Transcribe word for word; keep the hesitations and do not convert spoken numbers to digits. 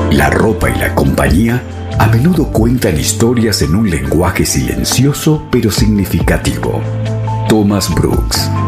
La ropa y la compañía a menudo cuentan historias en un lenguaje silencioso pero significativo. Thomas Brooks.